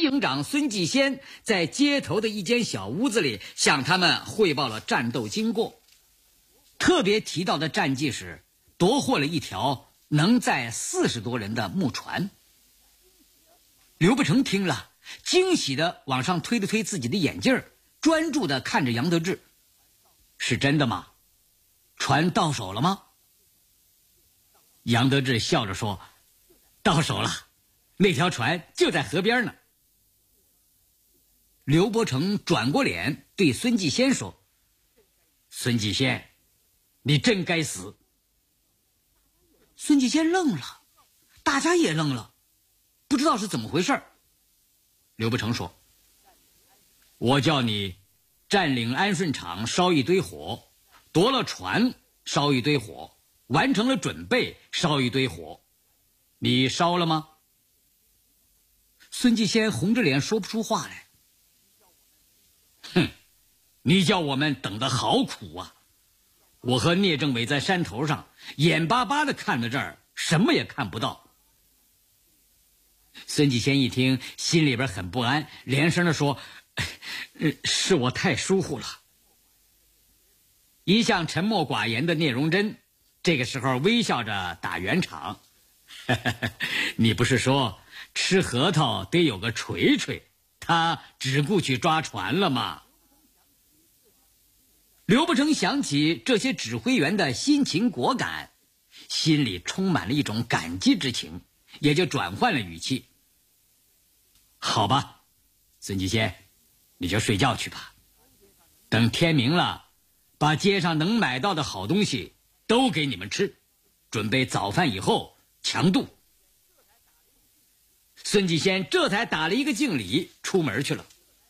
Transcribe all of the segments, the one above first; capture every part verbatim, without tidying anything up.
营长孙继先在街头的一间小屋子里向他们汇报了战斗经过。特别提到的战绩是夺获了一条能载四十多人的木船。刘伯承听了，惊喜地往上推了推自己的眼镜，专注地看着杨得志。是真的吗？船到手了吗？杨得志笑着说，到手了，那条船就在河边呢。刘伯承转过脸对孙继先说，孙继先，你真该死。孙继先愣了，大家也愣了，不知道是怎么回事。刘伯承说，我叫你占领安顺场烧一堆火，夺了船烧一堆火，完成了准备烧一堆火，你烧了吗？孙继先红着脸说不出话来。哼，你叫我们等得好苦啊！我和聂政委在山头上眼巴巴地看着这儿，什么也看不到。孙继先一听，心里边很不安，连声地说，是我太疏忽了。一向沉默寡言的聂荣臻这个时候微笑着打圆场，你不是说吃核桃得有个锤锤，他只顾去抓船了吗？刘伯承想起这些指挥员的辛勤果敢，心里充满了一种感激之情，也就转换了语气。好吧，孙继先，你就睡觉去吧，等天明了，把街上能买到的好东西都给你们吃，准备早饭以后强渡。孙继先这才打了一个敬礼，出门去了。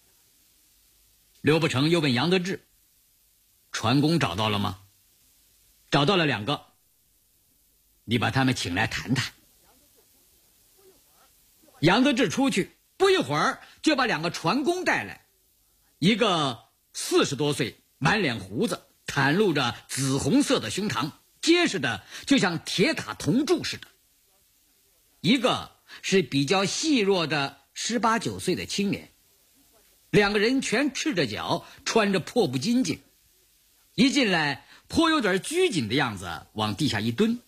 刘伯承又问杨得志，船工找到了吗？找到了两个，你把他们请来谈谈。杨得志出去，不一会儿就把两个船工带来，一个四十多岁，满脸胡子，袒露着紫红色的胸膛，结实的就像铁打铜柱似的；一个是比较细弱的十八九岁的青年。两个人全赤着脚，穿着破布巾巾，一进来颇有点拘谨的样子，往地下一蹲。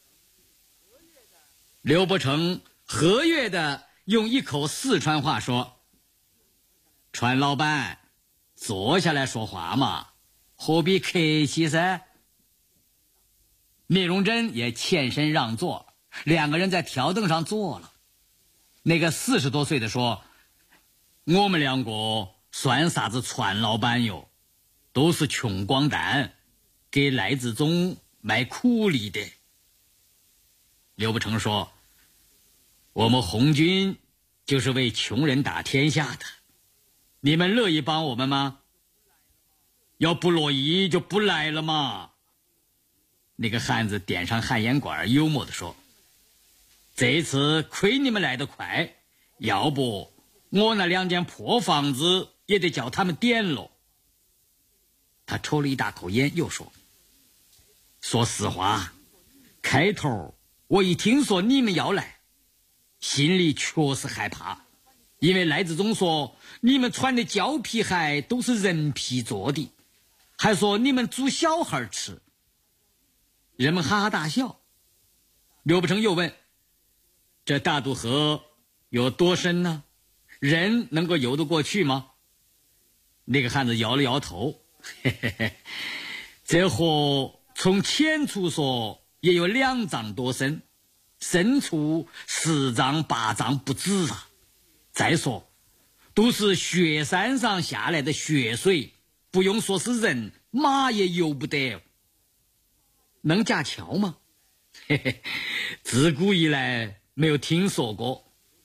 刘伯承和悦的用一口四川话说，船老板，坐下来说话嘛，何必客气噻。聂荣臻也欠身让座，两个人在条凳上坐了。那个四十多岁的说，我们两个算啥子船老板哟，都是穷光蛋，给赖子忠卖苦力的。刘伯承说，我们红军就是为穷人打天下的，你们乐意帮我们吗？要不乐意就不来了嘛。那个汉子点上旱烟管，幽默地说，这次亏你们来得快，要不我那两间破房子也得叫他们点了。他抽了一大口烟，又说，说实话，开头我一听说你们要来，心里确实害怕，因为赖子忠说你们穿的胶皮鞋都是人皮做的，还说你们煮小孩吃。人们哈哈大笑。刘伯承又问，这大渡河有多深呢？人能够游得过去吗？那个汉子摇了摇头，嘿嘿嘿，这河从浅处说也有两丈多深，深处十丈八丈不止啊。再说都是雪山上下来的雪水，不用说是人，马也游不得。能架桥吗？嘿嘿，自古以来没有听说过。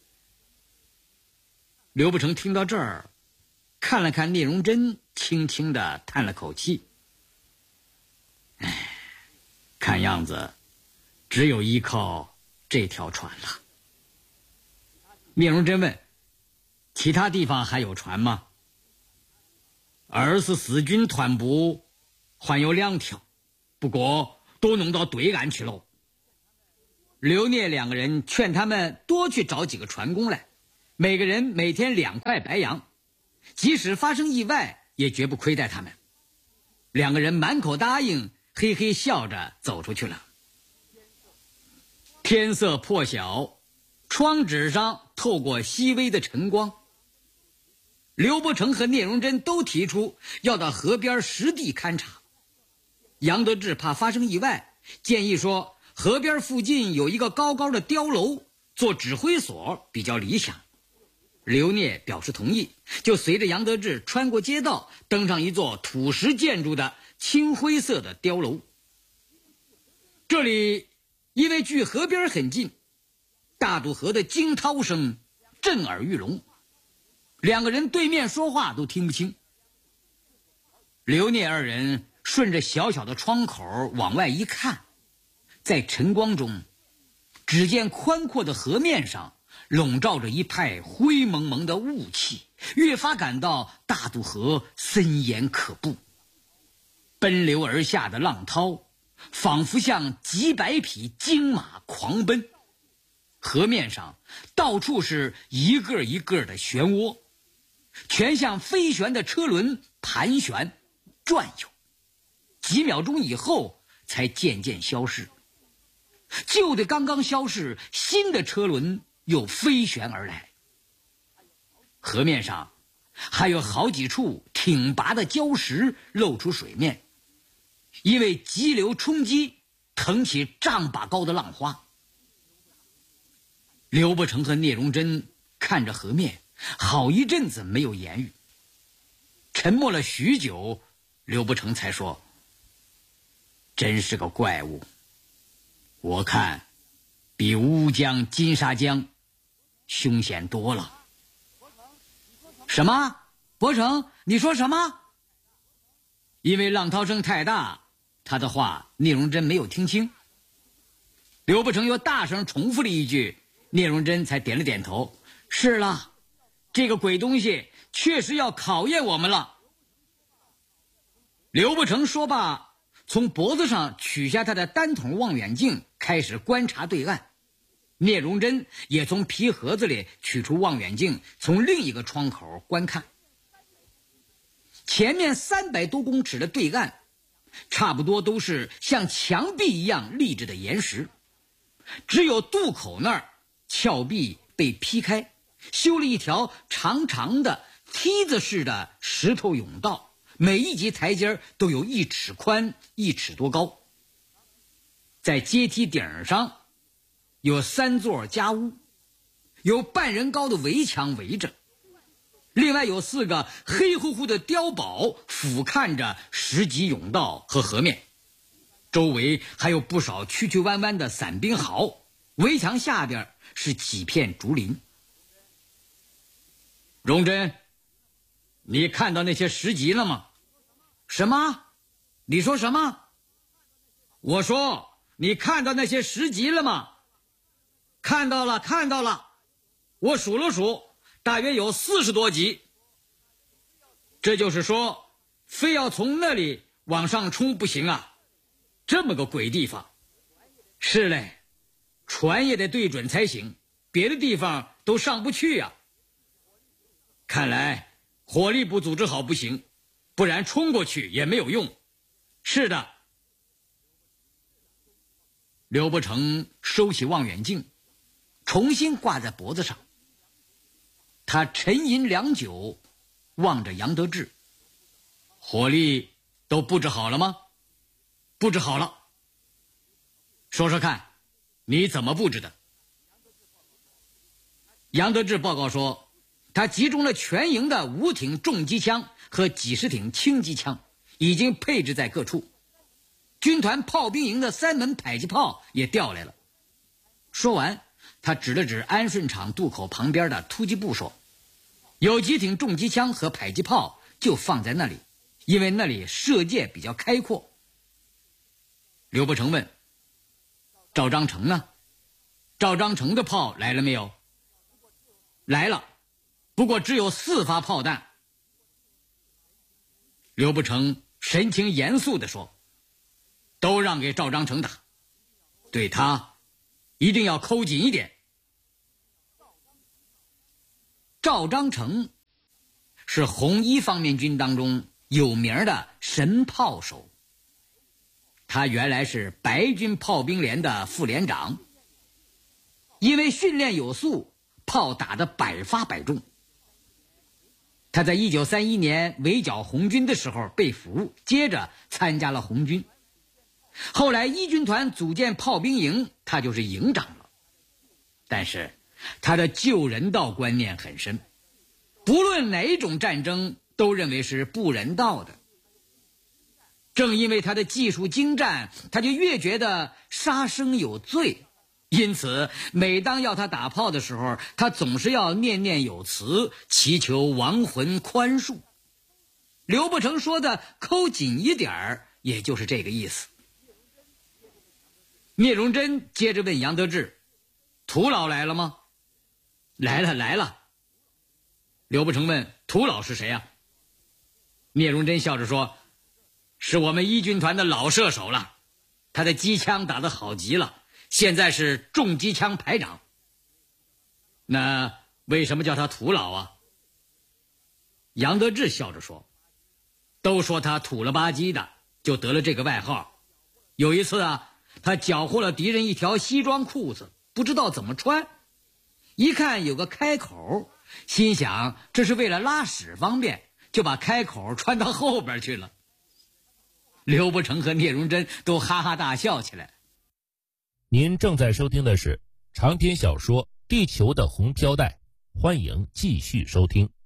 刘伯承听到这儿，看了看聂荣臻，轻轻地叹了口气。唉，看样子只有依靠这条船了。聂荣臻问，其他地方还有船吗？二十四军团部还有两条，不过都弄到对岸去了。刘聂两个人劝他们多去找几个船工来， 每个人每天两块白洋，即使发生意外也绝不亏待他们。两个人满口答应，嘿嘿笑着走出去了。天色破晓，窗纸上透过细微的晨光。刘伯承和聂荣臻都提出要到河边实地勘察。杨得志怕发生意外，建议说河边附近有一个高高的碉楼，做指挥所比较理想。刘聂表示同意，就随着杨得志穿过街道，登上一座土石建筑的青灰色的碉楼。这里因为距河边很近，大渡河的惊涛声震耳欲聋，两个人对面说话都听不清。刘聂二人顺着小小的窗口往外一看，在晨光中，只见宽阔的河面上笼罩着一派灰蒙蒙的雾气，越发感到大渡河森严可怖。奔流而下的浪涛仿佛像几百匹金马狂奔，河面上到处是一个一个的漩涡，全像飞旋的车轮盘旋转悠，几秒钟以后才渐渐消失。旧的刚刚消逝，新的车轮又飞旋而来。河面上还有好几处挺拔的礁石露出水面，因为急流冲击，腾起丈把高的浪花。刘伯承和聂荣臻看着河面，好一阵子没有言语。沉默了许久，刘伯承才说：“真是个怪物，我看比乌江、金沙江凶险多了。”什么？伯承，你说什么？因为浪涛声太大，他的话聂荣臻没有听清。刘伯承又大声重复了一句，聂荣臻才点了点头。是了，这个鬼东西确实要考验我们了。刘伯承说罢，从脖子上取下他的单筒望远镜，开始观察对岸。聂荣臻也从皮盒子里取出望远镜，从另一个窗口观看。前面三百多公尺的对岸，差不多都是像墙壁一样立着的岩石，只有渡口那儿峭壁被劈开，修了一条长长的梯子式的石头甬道，每一级台阶都有一尺宽，一尺多高。在阶梯顶上有三座家屋，有半人高的围墙围着，另外有四个黑乎乎的碉堡俯瞰着石级甬道和河面，周围还有不少曲曲弯弯的散兵壕，围墙下边是几片竹林。荣臻，你看到那些石级了吗？什么？你说什么？我说你看到那些石级了吗？看到了，看到了，我数了数，大约有四十多级。这就是说，非要从那里往上冲不行啊，这么个鬼地方。是嘞，船也得对准才行，别的地方都上不去呀。看来火力部组织好不行，不然冲过去也没有用。是的。刘伯承收起望远镜，重新挂在脖子上。他沉吟良久，望着杨得志。火力都布置好了吗？布置好了。说说看，你怎么布置的？杨得志报告说，他集中了全营的五挺重机枪和几十挺轻机枪，已经配置在各处。军团炮兵营的三门迫击炮也调来了。说完，他指了指安顺场渡口旁边的突击部说，有几挺重机枪和迫击炮就放在那里，因为那里射界比较开阔。刘伯承问，赵章程呢？赵章程的炮来了没有？来了，不过只有四发炮弹。刘伯承神情严肃地说，都让给赵章程打，对他一定要抠紧一点。 赵章成是红一方面军当中有名的神炮手，他原来是白军炮兵连的副连长，因为训练有素，炮打得百发百中。他在一九三一年围剿红军的时候被俘，接着参加了红军。后来一军团组建炮兵营，他就是营长了。但是他的救人道观念很深，不论哪一种战争都认为是不人道的。正因为他的技术精湛，他就越觉得杀生有罪，因此每当要他打炮的时候，他总是要念念有词，祈求亡魂宽恕。刘伯承说的抠紧一点儿，也就是这个意思。聂荣臻接着问杨得志：涂老来了吗？来了来了。刘伯承问：涂老是谁呀、啊？聂荣臻笑着说：是我们一军团的老射手了，他的机枪打得好极了，现在是重机枪排长。那为什么叫他涂老啊？杨得志笑着说：都说他土了吧唧的，就得了这个外号。有一次啊，他缴获了敌人一条西装裤子，不知道怎么穿，一看有个开口，心想这是为了拉屎方便，就把开口穿到后边去了。刘伯承和聂荣臻都哈哈大笑起来。 您正在收听的是长篇小说《地球的红飘带》，欢迎继续收听。